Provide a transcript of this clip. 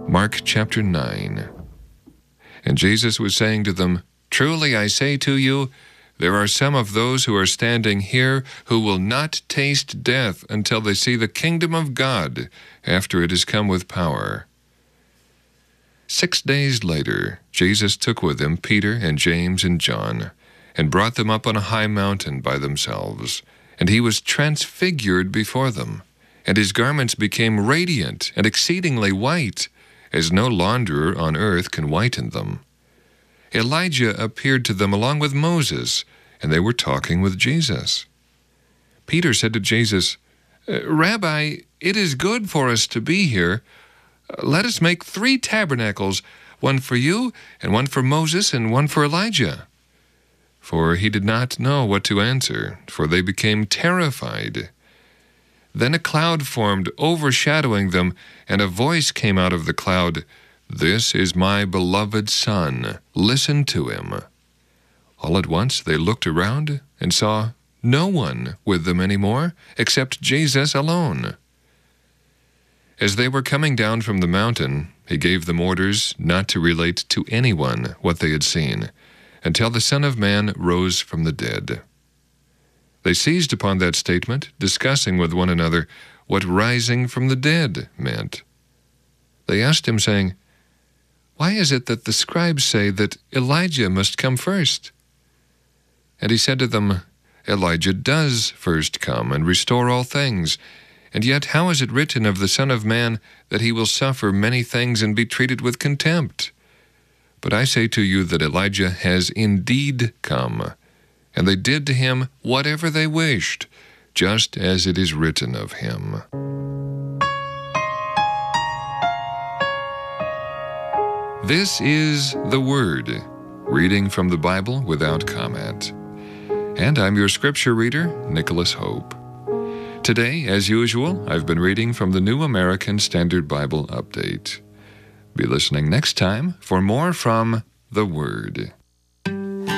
Mark chapter 9. And Jesus was saying to them, "Truly I say to you, there are some of those who are standing here who will not taste death until they see the kingdom of God after it has come with power." 6 days later, Jesus took with him Peter and James and John, and brought them up on a high mountain by themselves. And he was transfigured before them, and his garments became radiant and exceedingly white, as no launderer on earth can whiten them. Elijah appeared to them along with Moses, and they were talking with Jesus. Peter said to Jesus, "Rabbi, it is good for us to be here. Let us make 3 tabernacles, one for you, and one for Moses, and one for Elijah." For he did not know what to answer, for they became terrified. Then a cloud formed, overshadowing them, and a voice came out of the cloud, "This is my beloved Son. Listen to him." All at once they looked around and saw no one with them anymore, except Jesus alone. As they were coming down from the mountain, he gave them orders not to relate to anyone what they had seen, until the Son of Man rose from the dead. They seized upon that statement, discussing with one another what rising from the dead meant. They asked him, saying, "Why is it that the scribes say that Elijah must come first?" And he said to them, "Elijah does first come and restore all things. And yet how is it written of the Son of Man that he will suffer many things and be treated with contempt? But I say to you that Elijah has indeed come, and they did to him whatever they wished, just as it is written of him." This is the Word, reading from the Bible without comment. And I'm your scripture reader, Nicholas Hope. Today, as usual, I've been reading from the New American Standard Bible Update. Be listening next time for more from the Word.